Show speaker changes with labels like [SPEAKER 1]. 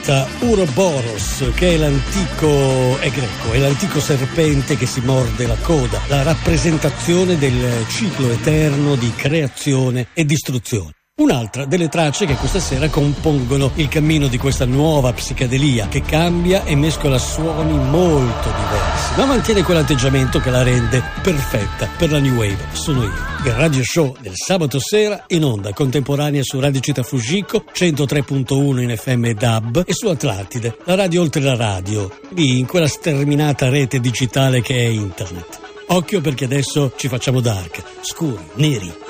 [SPEAKER 1] ascolta Ouroboros, che è l'antico, è greco, è l'antico serpente che si morde la coda, la rappresentazione del ciclo eterno di creazione e distruzione. Un'altra delle tracce che questa sera compongono il cammino di questa nuova psichedelia che cambia e mescola suoni molto diversi, ma mantiene quell'atteggiamento che la rende perfetta per la New Wave. Sono io, il radio show del sabato sera in onda contemporanea su Radio Città Fugico, 103.1 in FM e DAB e su Atlantide, la radio oltre la radio, lì in quella sterminata rete digitale che è internet. Occhio perché adesso ci facciamo dark, scuri, neri.